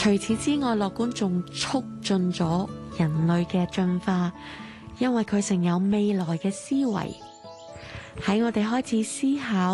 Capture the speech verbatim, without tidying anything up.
除此之外，樂觀仲促進咗人類嘅進化，因為佢曾有未來嘅思維。喺我哋開始思考